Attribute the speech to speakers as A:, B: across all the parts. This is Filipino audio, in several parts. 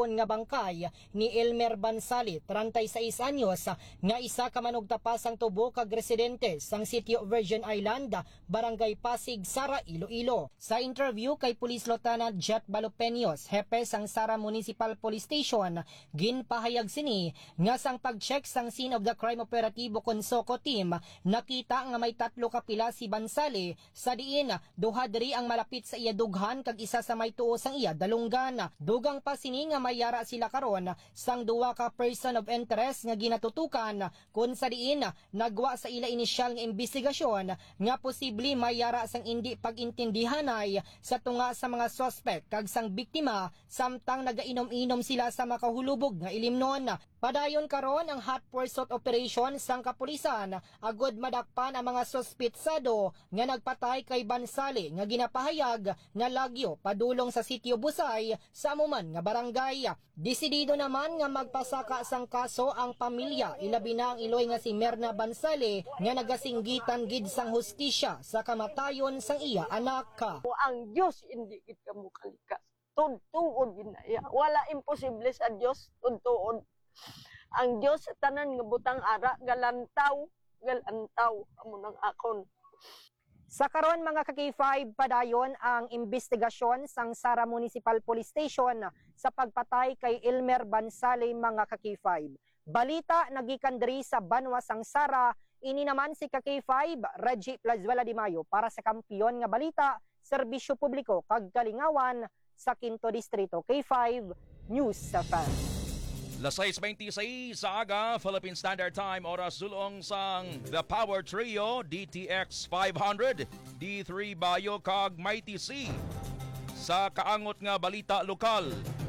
A: gihapon nga bangkay ni Elmer Bansali, 36 anyos, nga isa ka manugtapasang tubo kag residente sang Sitio Virgin Island, Barangay Pasig, Sara, Iloilo. Sa interview kay Police Lieutenant Jet Balopeños, hepe sang Sara Municipal Police Station, ginpahayag sini nga sang pag-check sang scene of the crime operatibo Consoko team, nakita nga may 3 kapila si Bansali, sa diin duha diri ang malapit sa iya dughan kag isa sa may tuo sang iya dalunggan. Dugang pa sini nga mayara sila karon sang 2 ka person of interest nga ginatutukan kun sa diin nagwa sa ila inisyal nga investigasyon nga posible mayara sang indi pagintindihanay sa tunga sa mga suspect kag sang biktima samtang nagainom-inom sila sa makahulubog nga ilimnon. Padayon karon ang hot pursuit operation sang kapulisan agud madakpan ang mga suspitsado nga nagpatay kay Bansali nga ginapahayag nga lagyo padulong sa Sitio Busay sa amuman nga barangay. Desidido naman nga magpasaka sang kaso ang pamilya, ilabi na ang iloy nga si Merna Bansali nga nagasinggitan gid sang hustisya sa kamatayon sang iya anak.
B: Ang Diyos hindi kita mo kalikas. Tuntuon ginaya. Wala imposible sa Diyos, tuntuon. Ang Diyos tanan nga butang ara galantaw amo nang akon.
A: Sa karon mga ka-K5, padayon ang investigasyon sang Sara Municipal Police Station sa pagpatay kay Elmer Bansali mga ka-K5. Balita nagikan diri sa Banwa sang Sara, ini naman si ka-K5 Reggie Plazuela de Mayo para sa Kampiyon nga Balita, Serbisyo Publiko kag Kalingawan sa 5 Distrito. K5 News sa Fan.
C: Las 6:26 sa aga, Philippine Standard Time, oras sulong sang The Power Trio, DTX 500, D3 Bayo kag Mighty C. Sa kaangot nga balita lokal,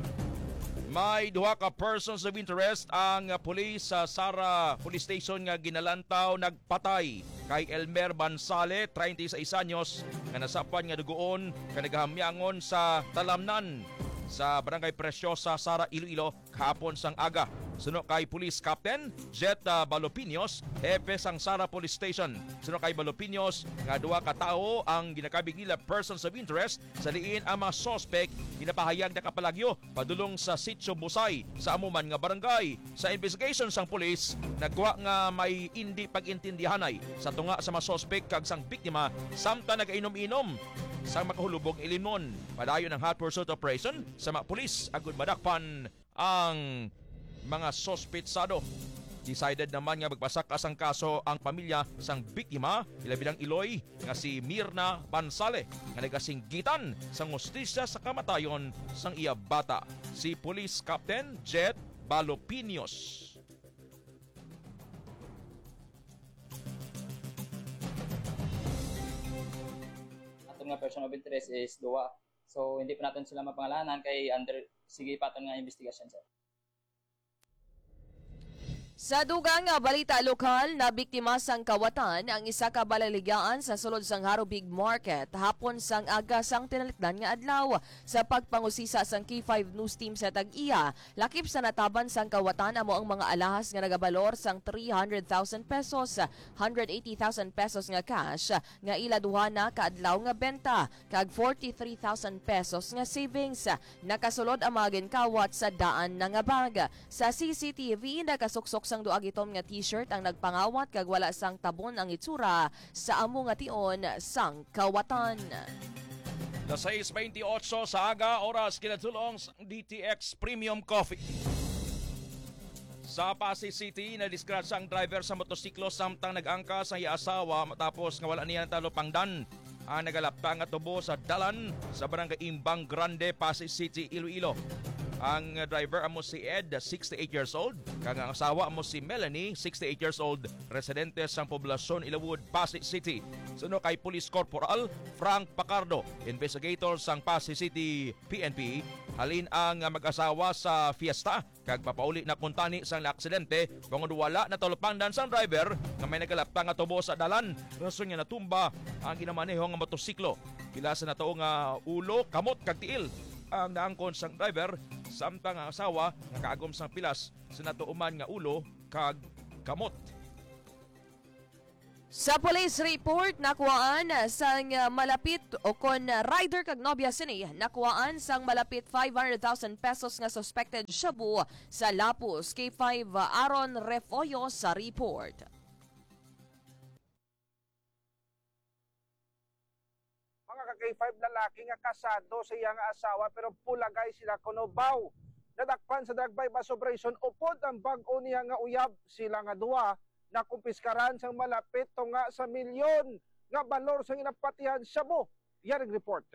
C: may 2 ka persons of interest ang pulis sa Sara Police Station nga ginalantaw nagpatay kay Elmer Bansali, 36 anyos, nga nasapan nga dugoon kanagahamyangon sa talamnan sa Barangay Preciosa, Sara, Iloilo kahapon sang aga. Suno kay Police Captain Jet Balopeños, hepe sang Sara Police Station. Suno kay Balopeños nga 2 ka tawo ang ginakabig nila persons of interest sa liin ang mga suspect ginapahayag na kapalagyo padulong sa Sitio Busay sa amuman nga barangay. Sa investigation sang police, nagwa nga may hindi pagintindihanay sa tunga sa mga suspect kag sang biktima samtang nagainom-inom sa makahulubog ilimnon. Padayon ang hot pursuit operation sa mga pulis agud madakpan ang mga sospetsado. Decided naman nga magpasaka sang kaso ang pamilya sang biktima, ilabi ng iloy nga si Mirna Bansali nga nagasinggitan sang hustisya sa kamatayon sang iya bata. Si Police Captain Jet Balopeños.
D: Nga person of interest is 2. So hindi pa natin sila mapangalanan kay under sige paton nga investigation sir.
E: Sa dugang nga balita lokal, na biktima sang kawatan ang isa ka balaligaan sa sulod sang Harubig Market hapon sang aga sang tinalikdan nga adlaw. Sa pagpangusisa sang K5 News Team sa tag-iya, lakip sa nataban sang kawatan amo ang mga alahas nga nagabalor sang 300,000 pesos, 180,000 pesos nga cash nga ila duha na kaadlaw nga benta kag 43,000 pesos nga savings. Nakasulod ang mga ginkawat sa daan na nga bag. Sa CCTV nakasuksok sang duag itom nga t-shirt ang nagpangawat kag wala sang tabon ang itsura sa amo nga tion sang kawatan.
C: Las 6:28 sa aga, oras kinatulong sa DTX Premium Coffee. Sa Pasig City, na-discratch ang driver sa motosiklo samtang nag-angka sa iya asawa matapos nga wala niya talo pangdan. Ang nagalapta nga tubo sa dalan sa Barangay Imbang Grande, Pasig City, Iloilo. Ang driver amo si Ed, 68 years old. Kang ang asawa amo si Melanie, 68 years old, residente sa poblasyon Ilawood, Pasig City. Suno kay Police Corporal Frank Pacardo, investigator sang Pasig City PNP, halin ang mag-asawa sa fiesta kag papauli na kuntani sang aksidente kung wala na tolopangdan sang driver nga may nagalapta nga tubo sa dalan. Rason nga natumba ang ginamaneho nga motosiklo. Kilasa na to nga ulo, kamot kag tiil ang naangkon sang driver samtang ang asawa nga kaagom sang pilas sa natuuman nga ulo kag kamot.
E: Sa police report, nakuhaan sang malapit o kon rider kag nobya sini, nakuhaan sang malapit 500,000 pesos nga suspected shabu sa Lapus. K5 Aaron Refoyo sa report.
F: Mga ka-K5 lalaki nga kasado sa iyang asawa pero pulagay sila kunobaw. Nadakpan sa drug bypass operation upod ang bag-o niya nga uyab. Sila nga duwa na kumpiskaran sang malapit to nga sa milyon nga balor sang inapatihan shabu. Yan ang report.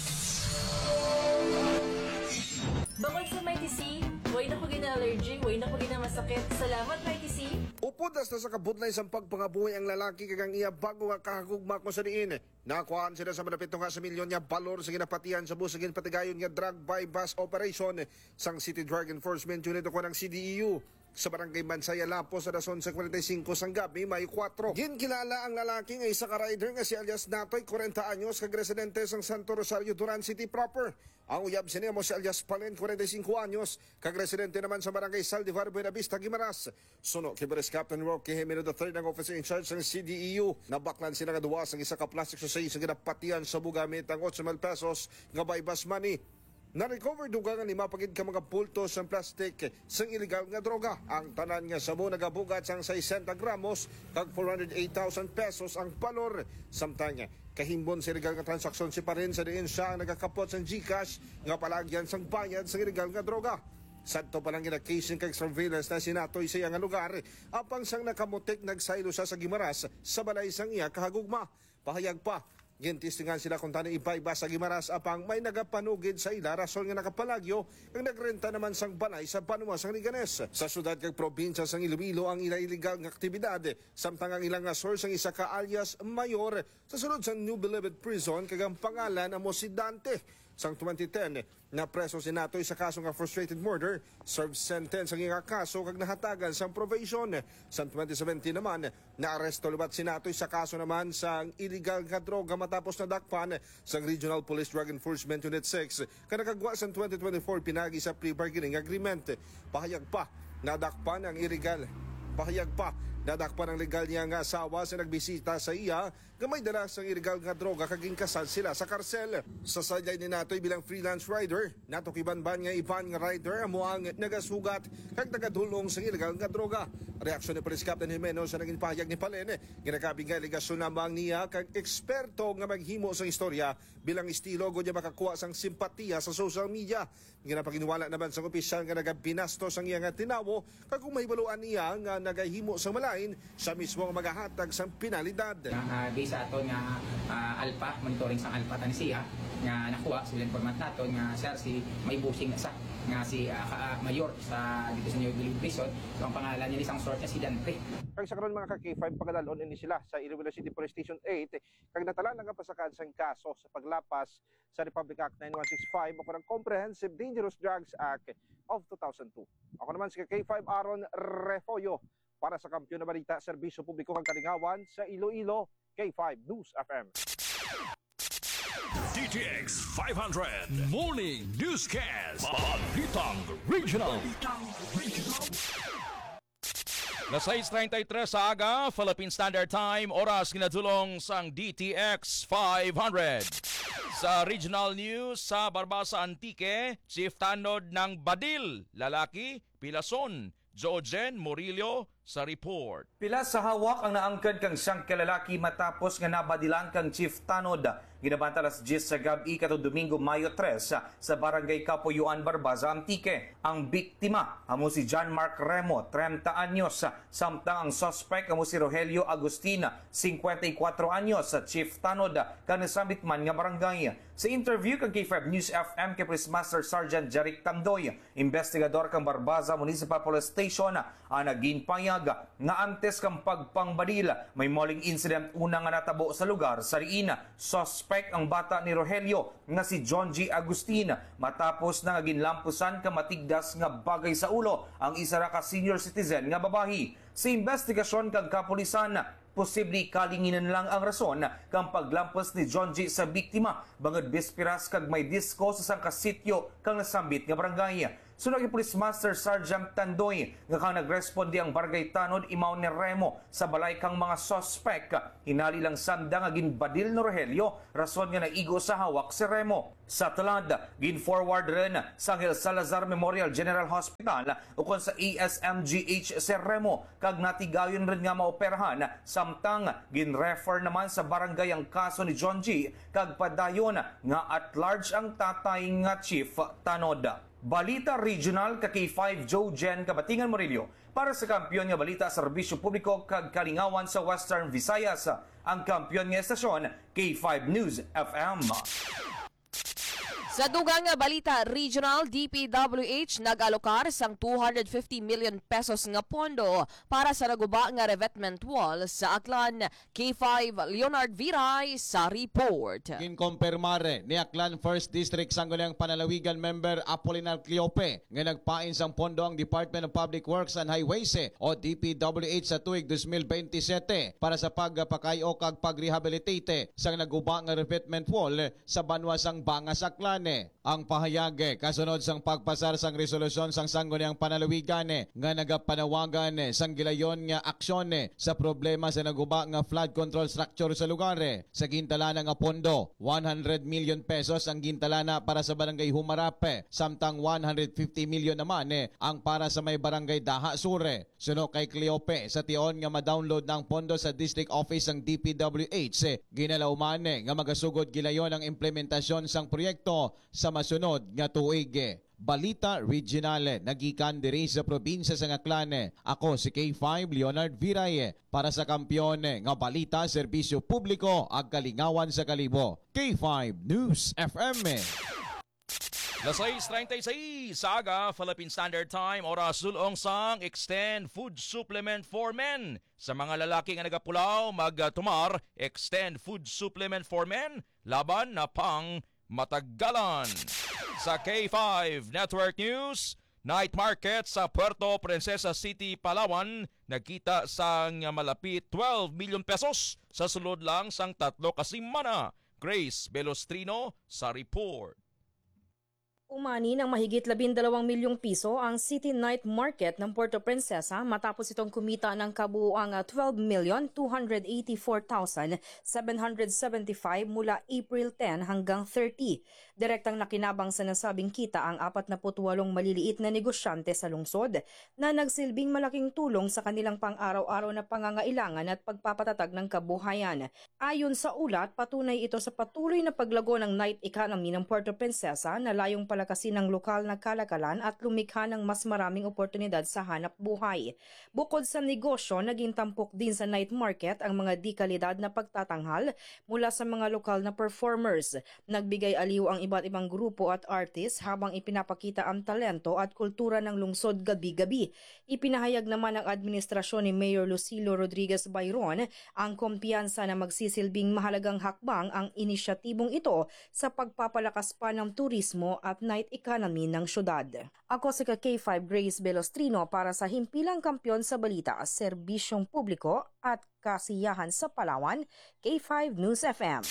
G: Bangod sa Mighty C, way na pagin na allergy, way na pagin na masakit. Salamat Mighty C.
F: Upudas na sa kabudlay sa pagpangabuhi ang lalaki kagang iya bago nga kahagugma ko sa diin. Nakuhaan sila sa malapit nga sa milyon nga balor sa ginapatihan sa busagin patigayon nga drug bypass operation sang City Drug Enforcement Unit o ng CDEU. Sa barangay Bansaya, Lapos, sa 11:45 sang gabi, May 4. Ginkilala ang lalaki nga isa ka rider nga si alias Natoy, 40 anyos, kag residente sang Santo Rosario, Duran City proper. Ang uyab siniya mo si alias Palen, 45 anyos, kag residente naman sa barangay Saldivar, Buenavista, Guimaras. Suno kay Vice Captain Roque Jimeno III ang officer in charge ng CDEU. Nabaklan sila nga duwa sang isa ka plastic society sa ginapatihan sa bugamit ang 8,000 pesos nga bypass money. Na-recover dugang ni mapagid ka mga pultos ng plastic sang illegal nga droga. Ang tanan nga sabo nagabugat sang 60 gramos kag 408,000 pesos ang palor. Samtang kahimbon sa illegal nga transaksyon si parin sa diin siya ang nagakapot sang GCash nga palagyan sang bayad sang illegal nga droga. Sadto pa lang ginakasing kag surveillance na sinatoy sa iyang lugar. Apang sang nakamutik nagsaylo siya sa Guimaras sa balay sang iya kahagugma. Pahayag pa, gintistingan sila kung tanong iba-iba sa Guimaras apang may nagapanugid sa ila rason nga nakapalagyo ang nagrenta naman sang balay sa Banua sang Liganes. Sa syudad kag probinsya sang Iloilo ang ila illegal nga aktibidad samtang ang ilang nga source ang isa ka alias Mayor sa sulod sang New Bilibid Prison kag ang pangalan amo si Dante. Sang 2010, na preso si Natoy sa kaso nga frustrated murder, served sentence ang nga kaso kag nahatagan sang probation. Sang 2017 naman, naaresto lubat si Natoy sa kaso naman sang illegal nga droga matapos nadakpan sang Regional Police Drug Enforcement Unit 6 kanakagwa sang 2024 pinagi sa pre-bargaining agreement. Pahayag pa, nadakpan ang illegal. Pahayag pa, nadakpan ang legal niya nga asawa sa nagbisita sa iya gamay dala sang illegal nga droga kaging kasal sila sa karsel. Sa sadyay ni Natoy bilang freelance rider, natukiban-ban nga iban nga rider amo ang nagasugat kag nagadulong sa illegal nga droga. Reaksyon ni Police Captain Jimeno sa naging pahayag ni Palen, ginakabing nga aligasyon namang niya kag eksperto nga maghimo sa istorya bilang estilo go niya makakuha sang simpatiya sa social media. Ginapakiniwala naman sang opisyal nga nagabinastos ang iya nga tinawo kag kung mahibaluan niya nga nagahimo sa malain, siya mismo ang magahatag sang penalidad.
H: Sa aton nga alpha monitoring sang alpha tan siya nga nakuha sila informant naton nga sir si may busing na sa nga si mayor sa dito sa New Bilibid Prison. So ang pangalan niya isang sort niya si Dante.
F: Kag sa karon mga ka-K5 pagdalon ini sila sa Iloilo City Police Station 8 kag natala nga pasakad sang kaso sa paglapas sa Republic Act 9165 o kanang Comprehensive Dangerous Drugs Act of 2002. Ako naman si K5 Aaron Refoyo para sa Kampiyon na Balita, Serbisyo Publiko kang Kalingawan sa Iloilo, K5 News FM.
I: DTX 500 Morning Newscast. Balitang Regional.
C: Las 6:33 sa aga, Philippine Standard Time, oras kinadulong sang DTX 500. Sa regional news sa Barbasa Antique, Chief Tanod ng Badil, lalaki, Pilason, Jojen Murillo sa report.
J: Pila sa hawak ang naangkad kang siyang kalalaki matapos nga nabadilan kang Chief Tanod. Ginabanta alas 10 sa gabi katong Domingo, Mayo 3 sa Barangay Kapuyuan, Barbaza, Antique. Ang biktima amo si John Mark Remo, 30 anyos, samtang ang suspect amo si Rogelio Agustina, 54 anyos, sa Chief Tanod kan nasamit man nga barangay. Sa interview kang K5 News FM kay Police Master Sergeant Jeric Tamdoy, investigador kang Barbaza Municipal Police Station, ang naginpayag nga antes kang pagpangbadil may moling incident una nga natabo sa lugar sa riin. Suspect ang bata ni Rogelio nga si John G. Agustin matapos na ginlampusan ka matigdas nga bagay sa ulo ang isa ra ka senior citizen nga babahi. Sa investigasyon kang kapulisan, posible kalinginan lang ang rason kang paglampos ni John G. sa biktima bangod bispiras kag may disko sa sang kasityo kang nasambit nga barangay. Sunod kay Police Master Sergeant Tandoy nga kang nagrespondi ang barangay Tanod imaw ni Remo sa balay kang mga sospek. Hinali lang sanda nga ginbadil ni Rogelio rason nga naigo sa hawak si Remo. Sa Talad, gin-forward rin sa Angel Salazar Memorial General Hospital ukon sa ASMGH si Remo kag natigayon rin nga maoperahan samtang gin-refer naman sa barangay ang kaso ni John G kag padayon nga at large ang tatay nga Chief Tanod. Balita Regional ka K5 Joe Jen Kabatingan Morillo para sa kampiyon nga balita sa serbisyo publiko kag kalingawan sa Western Visayas. Ang kampiyon nga estasyon K5 News FM.
E: Sa dugang nga balita regional, DPWH nag-alokar sang 250 million pesos nga pondo para sa naguba nga revetment wall sa Aklan. K5 Leonard Viray sa report.
K: Ginkompirmare ni Aklan 1st District Sangguniang Panalawigan member Apolinar Cleope nga nagpain sang pondo ang Department of Public Works and Highways o DPWH sa tuig 2027 para sa pagpakayo kag pagrehabilitate sang naguba nga revetment wall sa banwa sang Bangas Aklan. Ang pahayag kasunod sang pagpasar sang resolusyon sang Sangguniang Panalawigan nga nagapanawagan sang gilayon nga aksyon sa problema sa naguba nga flood control structure sa lugar. Sa gintalana nga pondo, 100 million pesos ang gintalana para sa barangay Humarap, samtang 150 million naman ang para sa may barangay Daha Sur. Suno kay Cleope sa tion nga ma-download ng pondo sa district office ng DPWH, ginalauman nga magasugod gilayon ang implementasyon sang proyekto sa masunod nga tuig. Balita Regional, nagikan diri sa probinsya sa Aklan. Ako si K5 Leonard Viray para sa kampiyon nga balita serbisyo publiko ag kalingawan sa kalibo. K5 News FM.
C: Las 6:36 sa aga, Philippine Standard Time, oras sulong sang Extend Food Supplement for Men. Sa mga lalaki nga nagapulaw, magtumar, Extend Food Supplement for Men, laban na pang matagalan. Sa K5 Network News, night market sa Puerto Princesa City, Palawan, nagkita sang malapit 12 million pesos sa sulod lang sang 3 kasimana. Grace Belostrino sa report.
L: Umani ng mahigit 12 milyong piso ang City Night Market ng Puerto Princesa matapos itong kumita ng kabuuang 12,284,775 mula April 10 hanggang 30. Direktang nakinabang sa nasabing kita ang 48 maliliit na negosyante sa lungsod na nagsilbing malaking tulong sa kanilang pang-araw-araw na pangangailangan at pagpapatatag ng kabuhayan. Ayon sa ulat, patunay ito sa patuloy na paglago ng night economy ng Puerto Princesa na layong palakasin ng lokal na kalakalan at lumikha ng mas maraming oportunidad sa hanap buhay. Bukod sa negosyo, naging tampok din sa night market ang mga di-kalidad na pagtatanghal mula sa mga lokal na performers. Nagbigay aliw ang iba't ibang grupo at artist habang ipinapakita ang talento at kultura ng lungsod gabi-gabi. Ipinahayag naman ng administrasyon ni Mayor Lucilo Rodriguez Bayron ang kumpiyansa na magsisilbing mahalagang hakbang ang inisyatibong ito sa pagpapalakas pa ng turismo at night economy ng syudad. Ako si K5 Grace Belostrino para sa himpilang kampyon sa balita, serbisyong publiko at kasiyahan sa Palawan, K5 News FM.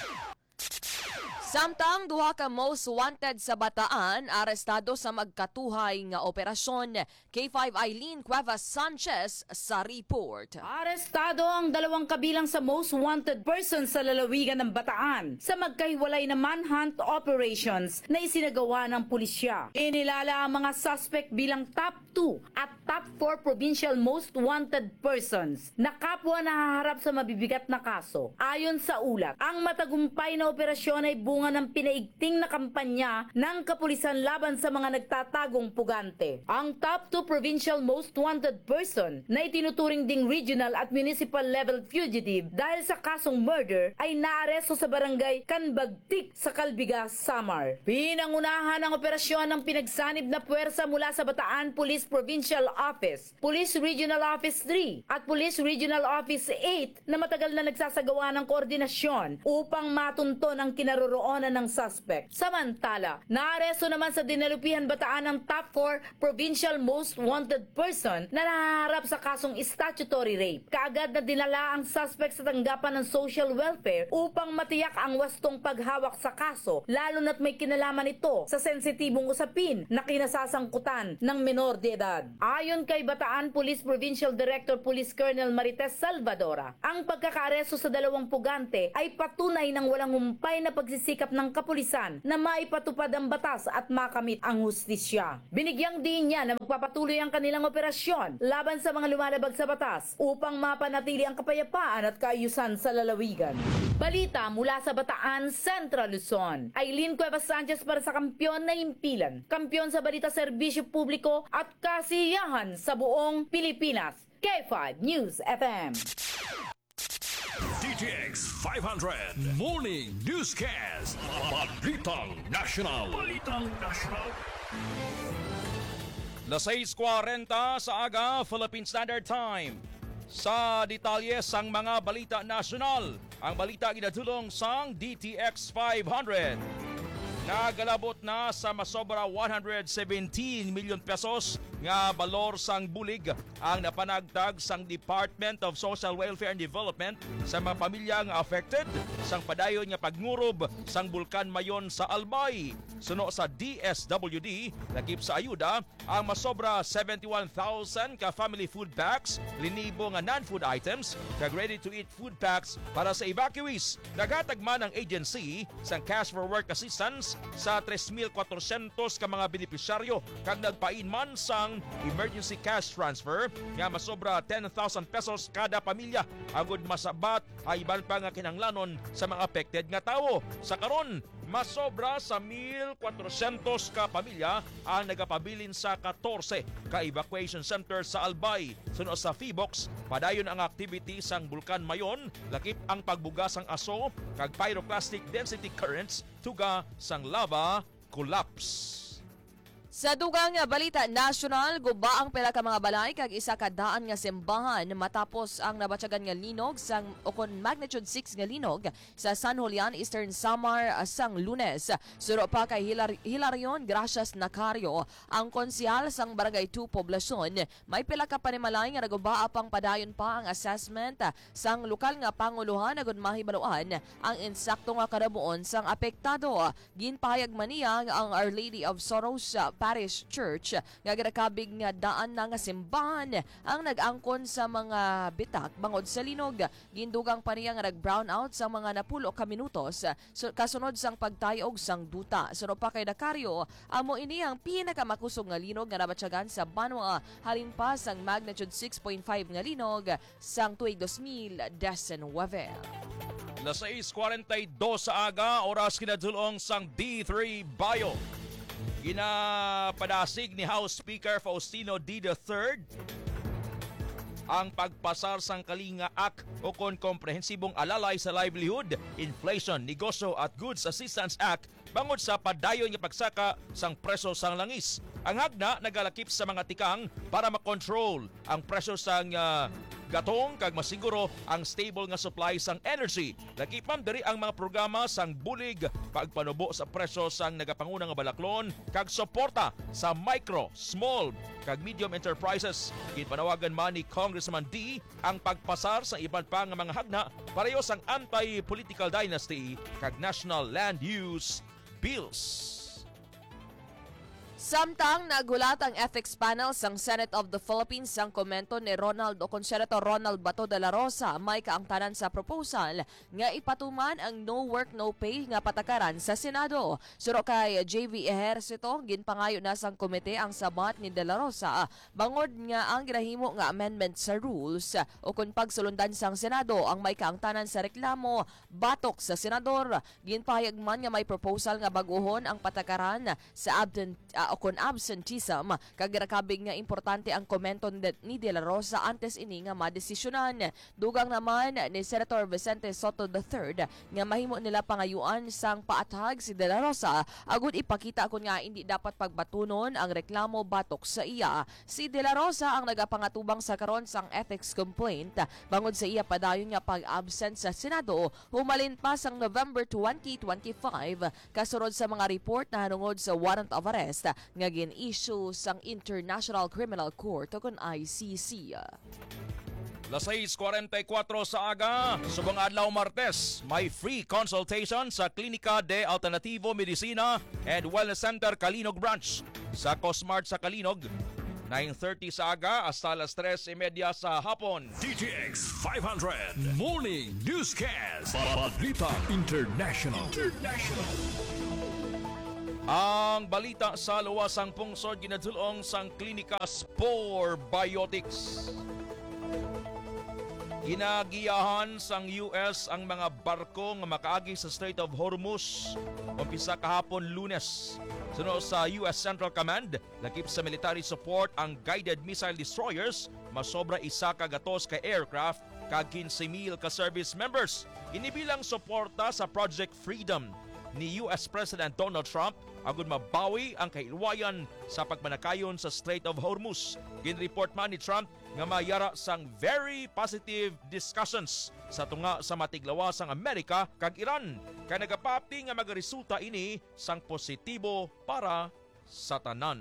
E: Samtang duha ka most wanted sa Bataan arestado sa magkatuhay nga operasyon. K5 Eileen Cuevas Sanchez sa report.
M: Arestado ang dalawang kabilang sa most wanted person sa lalawigan ng Bataan sa magkahiwalay na manhunt operations na isinagawa ng pulisya. Inilala ang mga suspect bilang top 2 at top 4 provincial most wanted persons na kapwa nahaharap sa mabibigat na kaso. Ayon sa ulat, ang matagumpay na operasyon ay bunga ng pinaigting na kampanya ng kapulisan laban sa mga nagtatagong pugante. Ang top 2 provincial most wanted person na itinuturing ding regional at municipal level fugitive dahil sa kasong murder ay naaresto sa barangay Kanbagtik sa Calbiga, Samar. Pinangunahan ang operasyon ng pinagsanib na puwersa mula sa Bataan Police Provincial Office, Police Regional Office 3 at Police Regional Office 8 na matagal na nagsasagawa ng koordinasyon upang matunton ang kinaroroon pinagdadaanan ng suspect. Samantala, naaresto naman sa Dinalupihan, Bataan ang top 4 provincial most wanted person na nahaharap sa kasong statutory rape. Kaagad na dinala ang suspect sa tanggapan ng social welfare upang matiyak ang wastong paghawak sa kaso, lalo na't may kinalaman ito sa sensitibong usapin na kinasasangkutan ng menor de edad. Ayon kay Bataan Police Provincial Director Police Colonel Marites Salvadora, ang pagkakaaresto sa dalawang pugante ay patunay ng walang humpay na pagsisikap ng kapulisan na maipatupad ang batas at makamit ang hustisya. Binigyang din niya na magpapatuloy ang kanilang operasyon laban sa mga lumalabag sa batas upang mapanatili ang kapayapaan at kaayusan sa lalawigan. Balita mula sa Bataan, Central Luzon. Aileen Cuevas Sanchez para sa Kampiyon na Himpilan. Kampiyon sa balita, serbisyo publiko at kasiyahan sa buong Pilipinas. K5 News FM.
I: DTX 500 Morning Newscast. Balitang National.
C: Las 6:40 sa aga, Philippine Standard Time. Sa detalye sang mga balita nasyonal, ang balita ginadulong sang DTX 500. Nagalabot na sa masobra 117 milyon pesos nga balor sang bulig ang napanagtag sang Department of Social Welfare and Development sa mga pamilya nga affected sang padayon nga pagngurub sang bulkan Mayon sa Albay. Suno sa DSWD, lakip sa ayuda ang masobra 71,000 ka family food packs, 1,000 nga non-food items, kag ready-to-eat food packs para sa evacuees. Naghatag man ang agency sang cash for work assistance sa 3,400 ka mga benepisyaryo kag nagpain man sang emergency cash transfer nga masobra 10,000 pesos kada pamilya agud masabat ay iban pa nga kinahanglanon sa mga affected nga tawo. Sa karon, masobra sa 1,400 ka pamilya ang nagapabilin sa 14 ka evacuation center sa Albay. Suno sa Feebox, padayon ang activity sang Bulkan Mayon, lakip ang pagbugas sang aso kag pyroclastic density currents tuga sang lava collapse.
E: Sa dugang balita national, guba ang pila ka mga balay kag isa ka daan nga simbahan matapos ang nabatyagan nga linog sang okon magnitude 6 nga linog sa San Julian, Eastern Samar sang Lunes. Suro pa kay Hilarion Gracias Nacario, ang konsyal sang Barangay 2 Poblasyon, may pila ka panimalay nga naguba pang padayon pa ang assessment sang lokal nga panguluhan agud mahibaluan ang insakto nga karabuon sang apektado. Ginpahayag man niya ang Our Lady of Sorrows Parish Church nga ginakabig nga daan na nga simbahan ang nag-angkon sa mga bitak bangod sa linog. Gindugang pa niya nga nag-brown out sa mga napulo ka minutos kasunod sang pagtayog sang duta. Suno pa kay Dacario, amo ini ang pinakamakusog nga linog nga nabatyagan sa Banwa halin pa sang magnitude 6.5 nga linog sang tuig 2019.
C: Las 6:42 sa aga, oras kinadulong sang D3 Bayo. Ginapadasig ni House Speaker Faustino D. III ang pagpasar sang Kalinga Act o kon komprehensibong alalay sa livelihood, inflation, negosyo at goods assistance act bangod sa padayon nga pagsaka sang presyo sang langis. Ang hagna nagalakip sa mga tikang para makontrol ang presyo sang gatong kag masiguro ang stable nga supply sang energy. Lakipam diri ang mga programa sang bulig, pagpanubo sa presyo sang nagapangunang balaklon kag suporta sa micro, small kag medium enterprises. Ginpanawagan man ni Congressman D ang pagpasar sa iban pa nga mga hagna pareho sang anti-political dynasty kag national land use bills.
E: Samtang nagulat ang ethics panel sang Senate of the Philippines sang komento ni Senator Ronald Bato de la Rosa may kaangtanan sa proposal nga ipatuman ang no work no pay nga patakaran sa Senado. Suro kay JV Ejercito, ginpangayo na sang komite ang sabat ni de la Rosa bangod nga ang ginahimo nga amendment sa rules o kung pagsulundan sang Senado ang may kaangtanan sa reklamo batok sa senador. Ginpahayag man nga may proposal nga baguhon ang patakaran sa o kon absenteeism kag rakabig nga importante ang komento ni De La Rosa antes ini nga madesisyonan. Dugang naman ni Senator Vicente Soto III nga mahimo nila pangayuan sang paatag si De La Rosa agud ipakita kun nga hindi dapat pagbatunon ang reklamo batok sa iya. Si De La Rosa ang nagapangatubang sa karon sang ethics complaint bangod sa iya padayon nga pag-absent sa Senado humalin pa sang November 2025 kasurod sa mga report na hanungod sa warrant of arrest nga gin-issue sang International Criminal Court o kon ICC.
C: Las 6:44 sa aga, subong adlaw Martes, may free consultation sa Klinika de Alternativo Medicina and Wellness Center Kalinog Branch sa Cosmart sa Kalinog. 9:30 sa aga hasta alas 3:30 sa hapon.
I: DTX 500 Morning Newscast. Balita International.
C: Ang balita sa luwasang pungsod ginadulong sang Klinika Spore Biotics. Ginagiyahan sang US ang mga barko nga makaagi sa Strait of Hormuz umpisa kahapon Lunes. Sunod sa US Central Command, lakip sa military support ang guided missile destroyers, masobra isa ka gatos ka aircraft kag 15,000 ka service members. Inibilang suporta sa Project Freedom ni US President Donald Trump agud mabawi ang kailwayan sa pagmanakayon sa Strait of Hormuz. Ginreport man ni Trump nga mayara sang very positive discussions sa tunga sa matiglawas ang Amerika kag Iran kay nagapapti nga magaresulta ini sang positibo para sa tanan.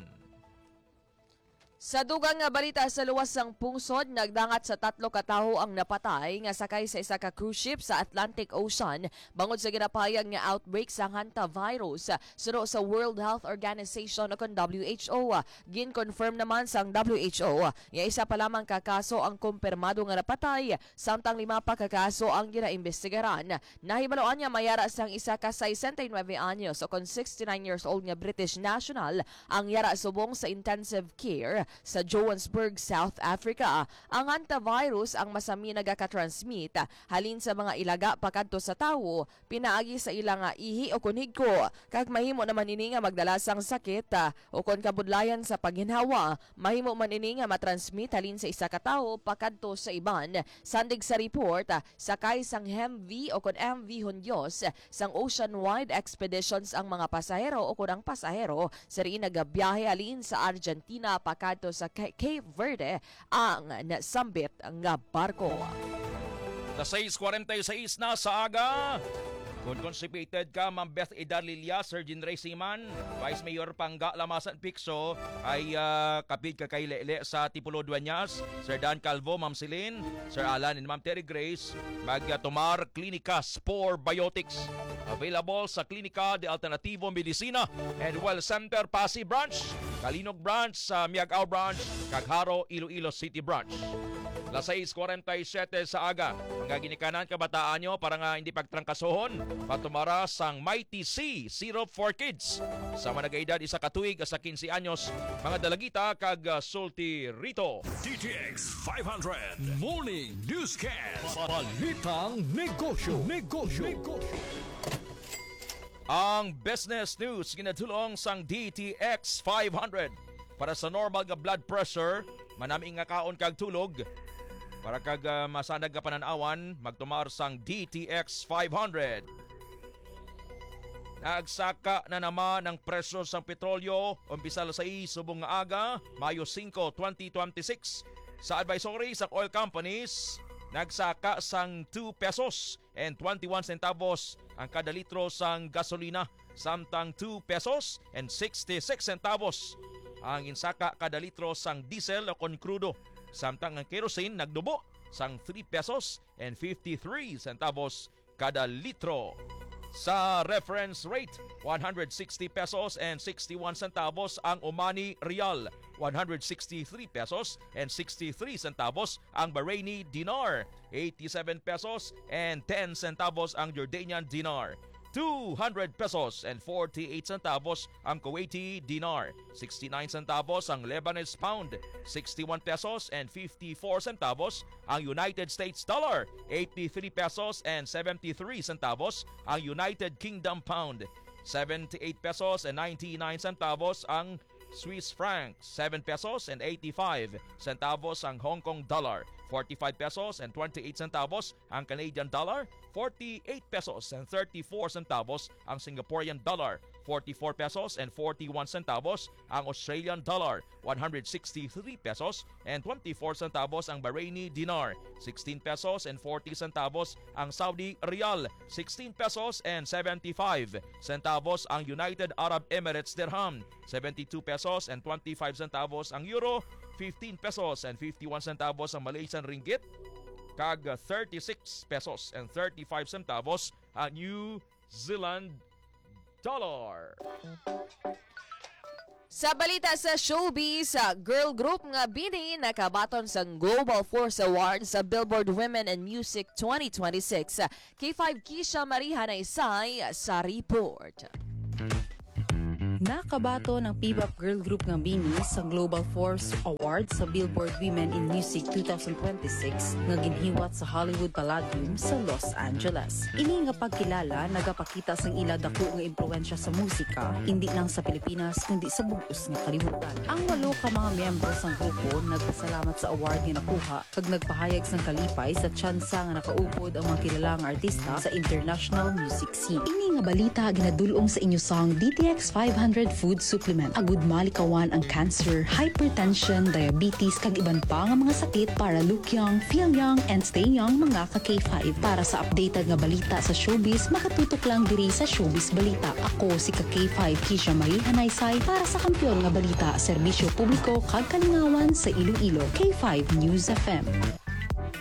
E: Sa dugang nga balita sa luwas sang pungsod, nagdangat sa 3 ka tawo ang napatay nga sakay sa isa ka cruise ship sa Atlantic Ocean bangod sa ginapayag nga outbreak sa hantavirus. Suno sa World Health Organization o WHO, gin-confirm naman sang WHO nga isa pa lamang ka kaso ang kumpirmado nga napatay samtang 5 pa ka kaso ang ginaimbestigaran. Nahibaloan nga mayara sang isa ka 69 anyos o kon 69 years old nga British national ang yara subong sa intensive care sa Johannesburg, South Africa. Ang hantavirus ang masami nagaka-transmit halin sa mga ilaga pakadto sa tawo, pinaagi sa ilang ihi o kunigko. Kag mahimo naman ini nga magdala sang sakit o kon kabudlayan sa paghinhawa, mahimo man ini nga matransmit halin sa isa ka tawo pakadto sa iban. Sandig sa report, sakay sang HEMV o kon MV Hondios sang ocean-wide expeditions ang mga pasahero o kon ang pasahero sa rin nagabiyahe halin sa Argentina pakadto sa Cape Verde ang nasambit nga barko.
C: Sa 6:46 na sa aga, kung constipated ka, Ma'am Beth Idalilia, Surgeon Racing Man, Vice Mayor Pangga Lamasan Picso, ay kapit ka kay Lele sa Tipulo Dueñas, Sir Dan Calvo, Ma'am Celine, Sir Alan and Ma'am Terry Grace, magtumar Klinika Spore Biotics. Available sa Klinika de Alternativo Medicina and Well Center Pasig Branch, Kalinog Branch, Miagao Branch, Cagharo, Iloilo City Branch. Las 6:47 sa aga, mga ginikanan kabataan nyo para nga hindi pagtrangkasohon, patumara sang Mighty C Syrup for Kids. Sa mga nag-edad isa katuig sa 15 anyos, mga dalagita kag sulti rito.
I: DTX 500 Morning Newscast. Balitang Negosyo.
C: Ang business news ginadulong sang DTX 500 para sa normal nga blood pressure, manami nga kaon kag tulog. Para kag masanag ka pananawan, magtumar sang DTX 500. Nagsaka na naman ang presyo sang petrolyo umpisa sa subong nga aga, Mayo 5, 2026. Sa advisory sa oil companies, nagsaka sang 2 pesos and 21 centavos ang kada litro sang gasolina, samtang 2 pesos and 66 centavos ang insaka kada litro sang diesel o kon krudo, samtang ang kerosene nagdubo sang 3 pesos and 53 centavos kada litro. Sa reference rate, 160 pesos and 61 centavos ang Omani Rial, 163 pesos and 63 centavos ang Bahraini Dinar, 87 pesos and 10 centavos ang Jordanian Dinar, 200 pesos and 48 centavos ang Kuwaiti Dinar, 69 centavos ang Lebanese Pound, 61 pesos and 54 centavos ang United States Dollar, 83 pesos and 73 centavos ang United Kingdom Pound, 78 pesos and 99 centavos ang Swiss franc, 7 pesos and 85 centavos ang Hong Kong dollar, 45 pesos and 28 centavos ang Canadian dollar, 48 pesos and 34 centavos ang Singaporean dollar, 44 pesos and 41 centavos ang Australian dollar, 163 pesos and 24 centavos ang Bahraini dinar, 16 pesos and 40 centavos ang Saudi riyal, 16 pesos and 75 centavos ang United Arab Emirates dirham, 72 pesos and 25 centavos ang euro, 15 pesos and 51 centavos ang Malaysian ringgit, kag 36 pesos and 35 centavos ang New Zealand dollar.
E: Sa balita sa showbiz, girl group nga Bini nakabaton sa Global Force Award sa Billboard Women in Music 2026. K5 Kisha Mariha na isay sa report.
N: Nakabato ng P-pop girl group ng Bini sa Global Force Award sa Billboard Women in Music 2026 nga ginhiwat sa Hollywood Palladium sa Los Angeles. Ini nga pagkilala nagapakita sang ila dako nga impluwensya sa musika, hindi lang sa Pilipinas kundi sa buos nga kalibutan. Ang 8 ka mga miyembro sang grupo nagpasalamat sa award nga nakuha kag nagpahayag sang kalipay sa tsansa nga nakaupod ang mga kilalang artista sa international music scene. Ini nga balita ginadulong sa inyo sang DTX 500 food supplement. Agud malikawan ang cancer, hypertension, diabetes kag iban pa nga mga sakit para look young, feel young, and stay young mga ka K5. Para sa updated nga balita sa showbiz, makatutok lang diri sa Showbiz Balita. Ako si ka K5 Kisha Mariha Naysay para sa Kampiyon nga Balita, serbisyo publiko kag kalingawan sa Iloilo. K5 News FM.